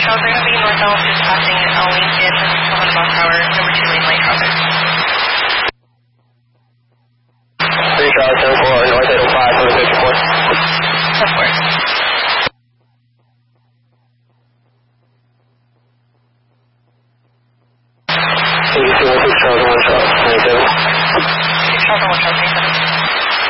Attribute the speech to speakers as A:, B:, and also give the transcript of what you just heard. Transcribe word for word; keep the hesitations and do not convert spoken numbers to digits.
A: Charles, are going to be northbound just passing uh, Lincoln, one hundred miles per hour, number two lane light traffic.
B: three Charles, seven four, north eight oh five, number fifty-four.
A: Of course.
B: eighty-two, six Charles, one Charles, twenty-seven.
A: six Charles, one Charles, twenty-seven.